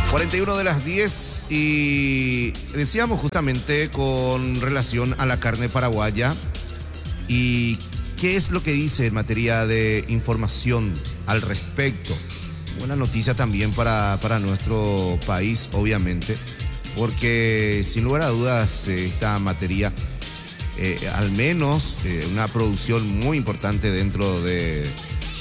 41 de las 10 y decíamos justamente con relación a la carne paraguaya y qué es lo que dice en materia de información al respecto. Buena noticia también para nuestro país, obviamente, porque sin lugar a dudas esta materia, al menos una producción muy importante dentro de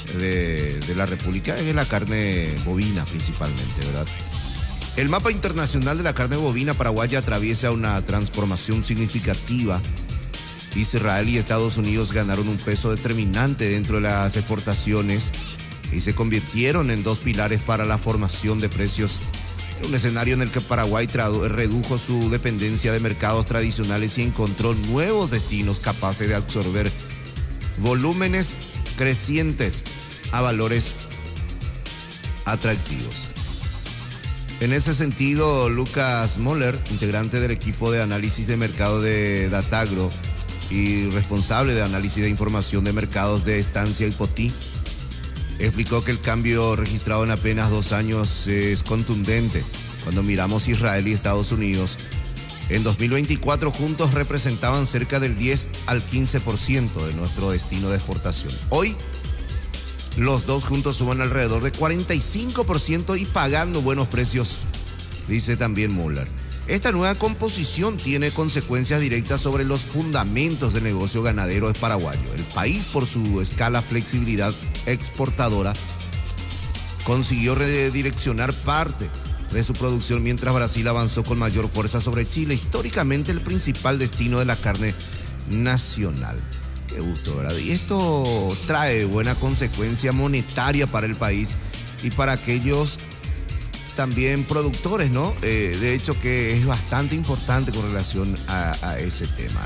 la República es la carne bovina principalmente, ¿verdad? El mapa internacional de la carne bovina paraguaya atraviesa una transformación significativa. Israel y Estados Unidos ganaron un peso determinante dentro de las exportaciones y se convirtieron en dos pilares para la formación de precios en un escenario en el que Paraguay redujo su dependencia de mercados tradicionales y encontró nuevos destinos capaces de absorber volúmenes crecientes a valores atractivos. En ese sentido, Lucas Moller, integrante del equipo de análisis de mercado de Datagro y responsable de análisis de información de mercados de Estancia y Potí, explicó que el cambio registrado en apenas 2 años es contundente. Cuando miramos Israel y Estados Unidos, en 2024 juntos representaban cerca del 10 al 15% de nuestro destino de exportación. Hoy, los dos juntos suman alrededor de 45% y pagando buenos precios, dice también Müller. Esta nueva composición tiene consecuencias directas sobre los fundamentos del negocio ganadero paraguayo. El país, por su escala flexibilidad exportadora, consiguió redireccionar parte de su producción mientras Brasil avanzó con mayor fuerza sobre Chile, históricamente el principal destino de la carne nacional. Qué gusto, ¿verdad? Y esto trae buena consecuencia monetaria para el país y para aquellos también productores, ¿no? De hecho, que es bastante importante con relación a ese tema.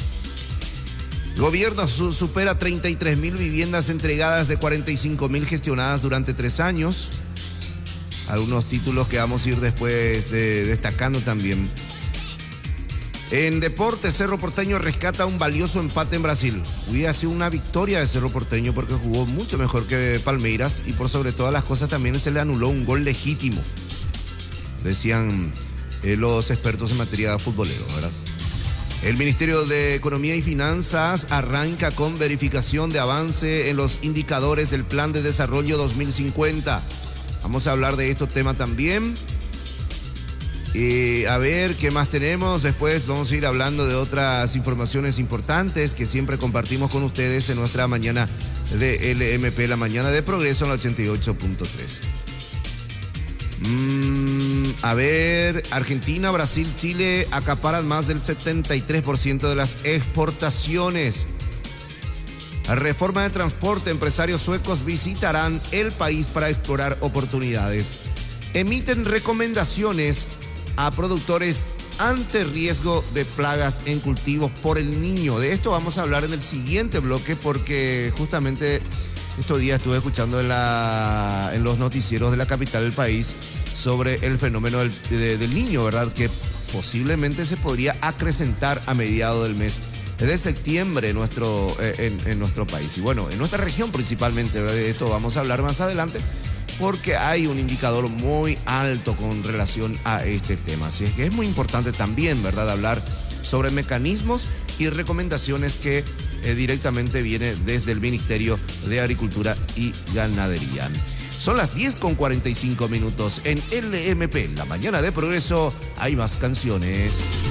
El gobierno supera 33.000 viviendas entregadas de 45.000 gestionadas durante 3 años. Algunos títulos que vamos a ir después destacando también. En deporte, Cerro Porteño rescata un valioso empate en Brasil. Hubiera sido una victoria de Cerro Porteño porque jugó mucho mejor que Palmeiras y por sobre todas las cosas también se le anuló un gol legítimo, decían los expertos en materia futbolera, ¿verdad? El Ministerio de Economía y Finanzas arranca con verificación de avance en los indicadores del Plan de Desarrollo 2050. Vamos a hablar de este tema también. A ver, ¿qué más tenemos? Después vamos a ir hablando de otras informaciones importantes que siempre compartimos con ustedes en nuestra mañana de LMP, la mañana de Progreso en la 88.3. A ver, Argentina, Brasil, Chile acaparan más del 73% de las exportaciones. La reforma de transporte, empresarios suecos visitarán el país para explorar oportunidades. Emiten recomendaciones a productores ante riesgo de plagas en cultivos por el Niño. De esto vamos a hablar en el siguiente bloque porque justamente estos días estuve escuchando en los noticieros de la capital del país sobre el fenómeno del Niño, ¿verdad? Que posiblemente se podría acrecentar a mediados del mes de septiembre en nuestro país. Y bueno, en nuestra región principalmente, ¿verdad? De esto vamos a hablar más adelante, porque hay un indicador muy alto con relación a este tema. Así es que es muy importante también, ¿verdad?, hablar sobre mecanismos y recomendaciones que directamente vienen desde el Ministerio de Agricultura y Ganadería. Son las 10:45 en LMP, la mañana de Progreso. Hay más canciones.